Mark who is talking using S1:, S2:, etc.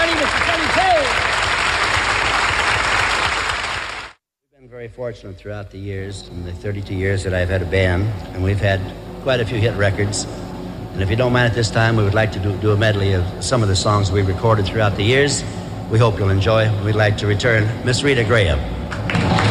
S1: Sonny, Mr. Sonny Terry.
S2: We've been very fortunate throughout the years, in the 32 years that I've had a band, and we've had quite a few hit records. And if you don't mind at this time, we would like to do a medley of some of the songs we recorded throughout the years. We hope you'll enjoy. We'd like to return Miss Rita Graham.